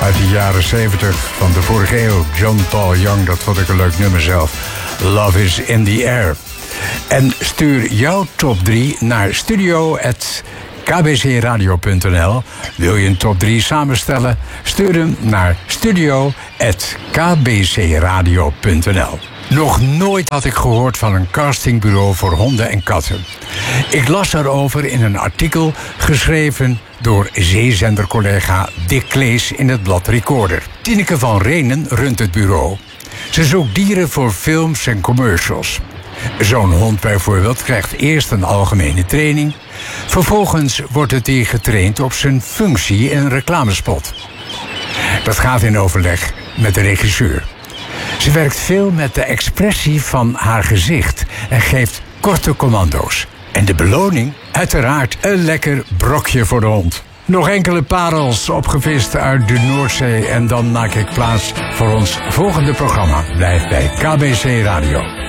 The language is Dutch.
uit de jaren 70 van de vorige eeuw. John Paul Young, dat vond ik een leuk nummer zelf. Love is in the air. En stuur jouw top 3 naar studio@kbcradio.nl. Wil je een top 3 samenstellen? Stuur hem naar studio@kbcradio.nl. Nog nooit had ik gehoord van een castingbureau voor honden en katten. Ik las daarover in een artikel geschreven door zeezendercollega Dick Klees in het blad Recorder. Tineke van Renen runt het bureau. Ze zoekt dieren voor films en commercials. Zo'n hond bijvoorbeeld krijgt eerst een algemene training. Vervolgens wordt het dier getraind op zijn functie in een reclamespot. Dat gaat in overleg met de regisseur. Ze werkt veel met de expressie van haar gezicht en geeft korte commando's. En de beloning? Uiteraard een lekker brokje voor de hond. Nog enkele parels opgevist uit de Noordzee en dan maak ik plaats voor ons volgende programma. Blijf bij KBC Radio.